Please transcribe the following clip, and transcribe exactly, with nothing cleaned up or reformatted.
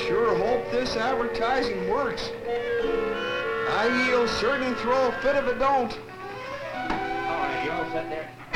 sure hope this advertising works. I, you'll certainly throw a fit if it don't. All right, you all set there?